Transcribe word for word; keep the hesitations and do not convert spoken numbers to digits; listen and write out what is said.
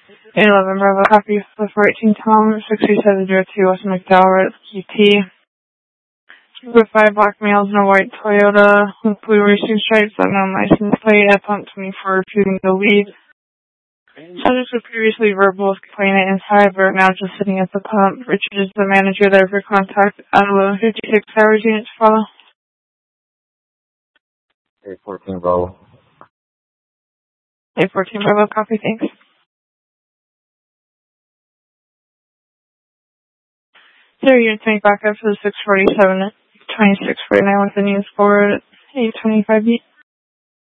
eleven Bravo, copy for fourteen Tom, sixty-seven zero two West McDowell, Q T. With five black males and a white Toyota with blue racing stripes, unknown license plate at pump twenty-four, refusing to leave. Subjects were previously verbal with complainant inside, but are now just sitting at the pump. Richard is the manager there for contact. Out of eleven fifty-six hours unit to follow. eight fourteen Bravo. eight fourteen Bravo, copy, thanks. So unit twenty back up to the six forty-seven, twenty-six forty-nine with the news forward, eight twenty-five B.